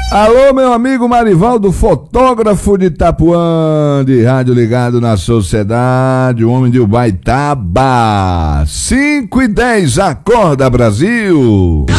Alô, meu amigo Marivaldo, fotógrafo de Itapuã, de rádio ligado na sociedade, o homem de Ubaitaba. 5:10, acorda, Brasil.